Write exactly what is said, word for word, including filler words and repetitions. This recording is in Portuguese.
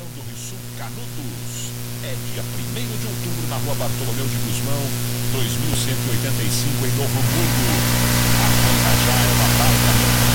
edição do Rissul Canudos. É dia primeiro de outubro na rua Bartolomeu de Gusmão, dois mil cento e oitenta e cinco, em Novo Hamburgo. A Honda já é uma marca